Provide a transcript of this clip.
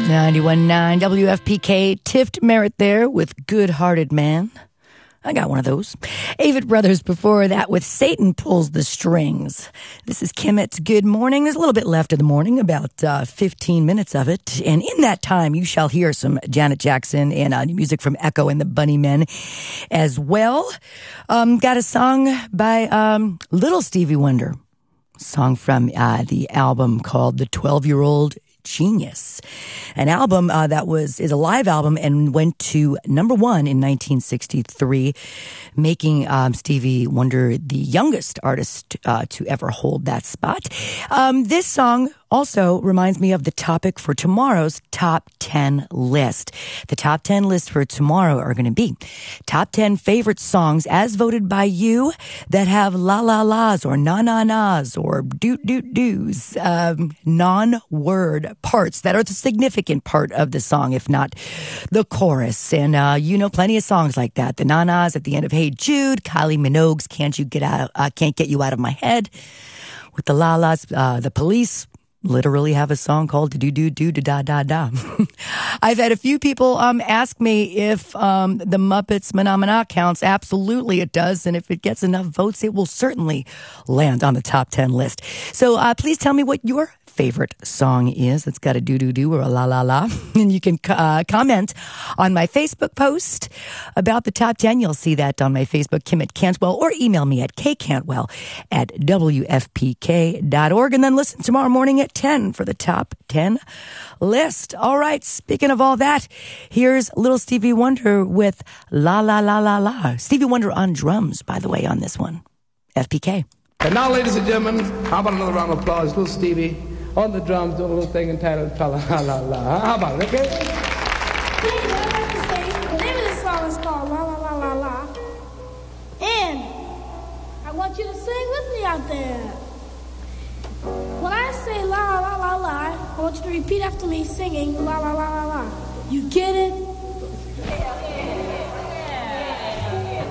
91.9 WFPK, Tift Merritt there with Good-Hearted Man. I got one of those. Avett Brothers before that with Satan Pulls the Strings. This is Kimmett's Good Morning. There's a little bit left of the morning, about 15 minutes of it. And in that time, you shall hear some Janet Jackson and music from Echo and the Bunnymen as well. Got a song by Little Stevie Wonder. A song from the album called The 12-Year-Old Genius, an album that is a live album and went to number one in 1963, making Stevie Wonder the youngest artist to ever hold that spot. This song also reminds me of the topic for tomorrow's top 10 list. The top 10 list for tomorrow are going to be top 10 favorite songs as voted by you that have la la la's or na na na's or doot doot do's, non-word parts that are the significant part of the song, if not the chorus. And you know plenty of songs like that. The na na's at the end of Hey Jude, Kylie Minogue's Can't Get You Out of My Head. With the la la's, the Police literally have a song called do do do da da da. I've had a few people ask me if the Muppets Phenomena counts. Absolutely it does, and if it gets enough votes, it will certainly land on the top 10 list. So please tell me what your favorite song is that's got a do-do-do or a la-la-la. And you can comment on my Facebook post about the top 10. You'll see that on my Facebook, Kim at Cantwell, or email me at kcantwell@wfpk.org. And then listen tomorrow morning at 10 for the top 10 list. All right, speaking of all that, here's Little Stevie Wonder with La La La La La. Stevie Wonder on drums, by the way, on this one. FPK. And now, ladies and gentlemen, how about another round of applause? Little Stevie on the drums doing a little thing entitled La La La La. How about it, okay? The name of this song is called La La La La La. And I want you to sing with me out there. When I say La La La La La, I want you to repeat after me singing La La La La La. You get it?